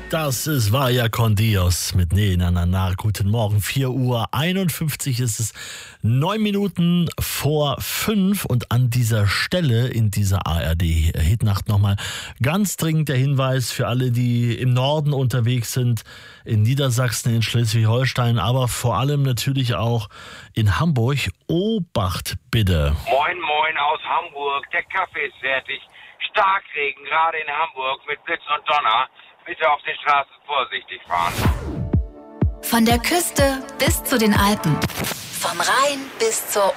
Das ist Vaya con Dios mit Nee, na, na, na. Guten Morgen, 4:51 Uhr ist es, 9 Minuten vor 5 und an dieser Stelle in dieser ARD-Hitnacht nochmal ganz dringend der Hinweis für alle, die im Norden unterwegs sind, in Niedersachsen, in Schleswig-Holstein, aber vor allem natürlich auch in Hamburg. Obacht bitte. Moin, moin aus Hamburg. Der Kaffee ist fertig. Starkregen, gerade in Hamburg mit Blitz und Donner. Bitte auf den Straßen vorsichtig fahren. Von der Küste bis zu den Alpen. Vom Rhein bis zur